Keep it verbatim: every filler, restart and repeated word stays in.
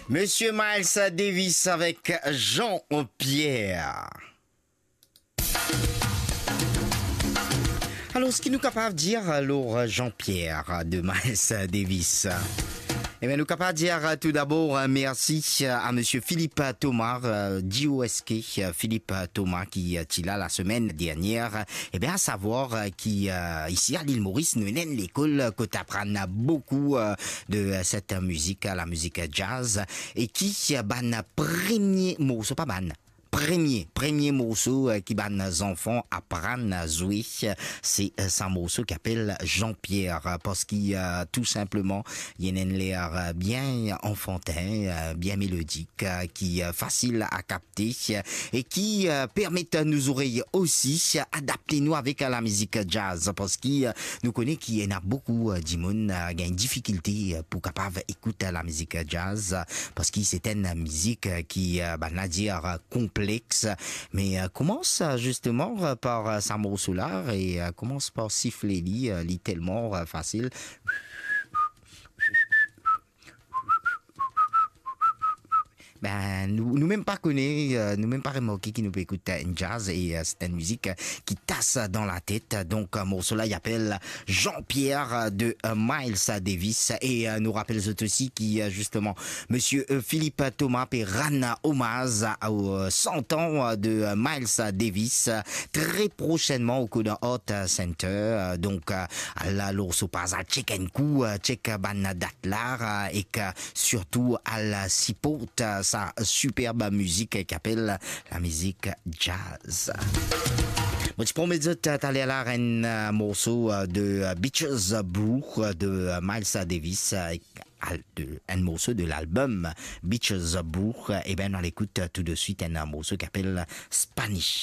Monsieur Miles Davis avec Jean-Pierre. Alors, ce qui nous est capable de dire, alors, Jean-Pierre de Miles Davis. Eh bien, nous sommes capables de dire tout d'abord merci à Monsieur Philippe Thomas, D O S K, Philippe Thomas, qui est là la semaine dernière. Eh bien, à savoir qui ici à l'île Maurice, nous venons l'école que t'apprends beaucoup de cette musique, la musique jazz, et qui ban premier mot, c'est pas ban. Premier, premier morceau qui va nos enfants apprendre à jouer, c'est un morceau qui appelle Jean-Pierre, parce qu'il a tout simplement, il a l'air bien enfantin, bien mélodique, qui est facile à capter et qui permet à nos oreilles aussi adapter nous avec la musique jazz, parce qu'il nous connaît qu'il y en a beaucoup de monde qui a une difficulté pour capable écouter la musique jazz, parce que c'est une musique qui, ben, à dire complexe. Mais euh, commence euh, justement euh, par euh, sa morceau-là et euh, commence par siffler lui, euh, lui tellement euh, facile. Ben, nous, nous même pas connaît, euh, nous même pas remarqué qui nous peut écouter une jazz et euh, c'est une musique euh, qui tasse dans la tête. Donc, un morceau là, il appelle Jean-Pierre de euh, Miles Davis et euh, nous rappelle aussi qui euh, justement Monsieur euh, Philippe Thomas et Rana hommage aux euh, cent ans de euh, Miles Davis très prochainement au coup d'un Hot Center. Donc, euh, là, l'ours passe à check un coup, check ban date là et que surtout à la cipote sa superbe musique qui appelle la musique jazz. Bon, je promets de t'aller à un morceau de Beaches Brew de Miles Davis, un morceau de l'album Beaches Brew. Et bien, on l'écoute tout de suite un morceau qui appelle Spanish.